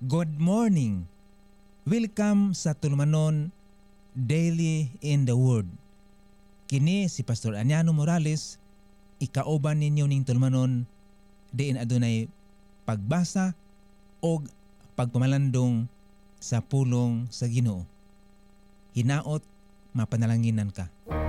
Good morning! Welcome sa Tulumanon Daily in the Word. Kini si Pastor Aniano Morales, ikauban ninyo ning Tulumanon diin adunay pagbasa o pagpamalandong sa pulong sa Ginoo. Hinaot, mapanalanginan ka.